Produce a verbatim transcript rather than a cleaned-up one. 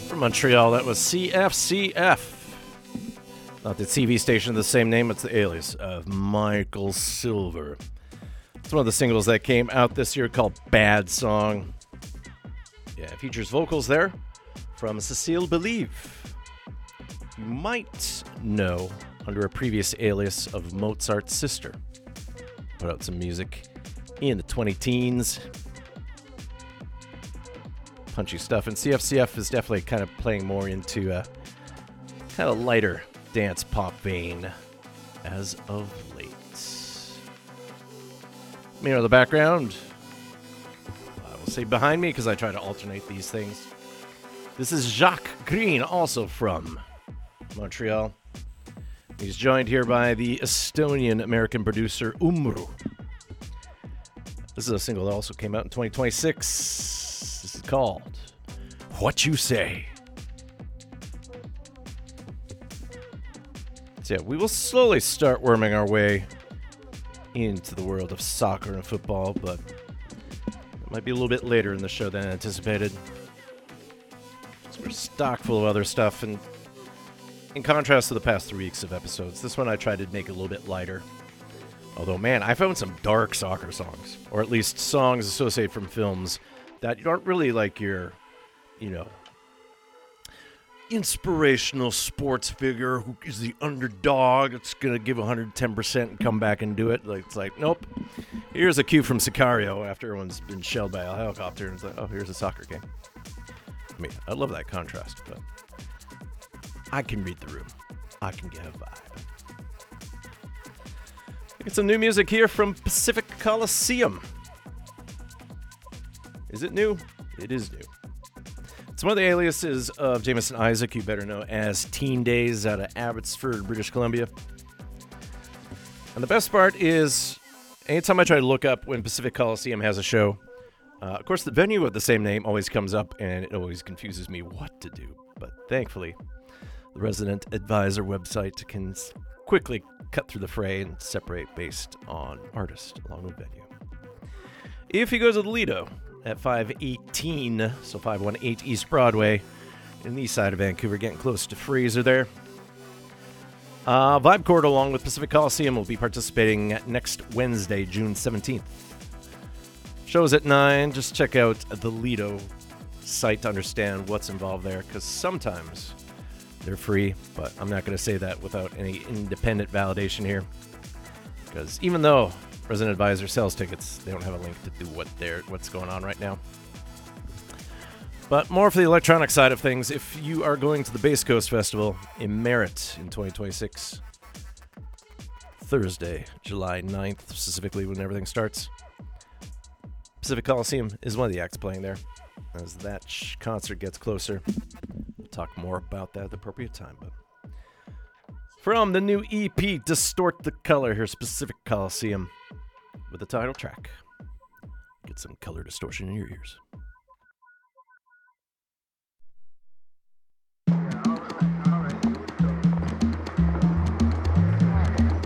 From Montreal, that was C F C F. Not the T V station of the same name, it's the alias of Michael Silver. It's one of the singles that came out this year called Bad Song. Yeah, it features vocals there from Cecile Believe. You might know under a previous alias of Mozart's sister. Put out some music in the twenty teens. Punchy stuff, and C F C F is definitely kind of playing more into a kind of lighter dance pop vein as of late. You know, the background, I will say behind me because I try to alternate these things. This is Jacques Green, also from Montreal. He's joined here by the Estonian-American producer Umru. This is a single that also came out in twenty twenty-six. This is called What You Say. So yeah, we will slowly start worming our way into the world of soccer and football, but it might be a little bit later in the show than anticipated. So we're stock full of other stuff, and in contrast to the past three weeks of episodes, this one I tried to make a little bit lighter. Although, man, I found some dark soccer songs, or at least songs associated from films that aren't really like your, you know, inspirational sports figure who is the underdog. It's going to give one hundred ten percent and come back and do it. Like, it's like, nope. Here's a cue from Sicario after everyone's been shelled by a helicopter. And it's like, oh, here's a soccer game. I mean, I love that contrast, but I can read the room. I can get a vibe. Get some new music here from Pacific Coliseum. Is it new? It is new. It's one of the aliases of Jameson Isaac, you better know as Teen Days out of Abbotsford, British Columbia. And the best part is, anytime I try to look up when Pacific Coliseum has a show, uh, of course the venue with the same name always comes up, and it always confuses me what to do. But thankfully, the Resident Advisor website can quickly cut through the fray and separate based on artist along with venue. If you go to the Lido at five eighteen, so five eighteen East Broadway, in the east side of Vancouver, getting close to Fraser there. Uh, Vibe Chord, along with Pacific Coliseum, will be participating next Wednesday, June seventeenth. Shows at nine. Just check out the Lido site to understand what's involved there, because sometimes they're free, but I'm not going to say that without any independent validation here. Because even though Resident Advisor sells tickets, they don't have a link to do what they're what's going on right now. But more for the electronic side of things, if you are going to the Bass Coast Festival in Merritt in twenty twenty-six, Thursday, July ninth, specifically when everything starts, Pacific Coliseum is one of the acts playing there. As that sh- concert gets closer, we'll talk more about that at the appropriate time. But from the new E P, Distort the Color, here's Pacific Coliseum with the title track. Get some color distortion in your ears.